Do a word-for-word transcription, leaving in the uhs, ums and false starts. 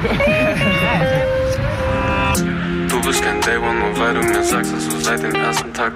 Du bist kein Day One, nur weil du mir sagst, dass du seit dem ersten Tag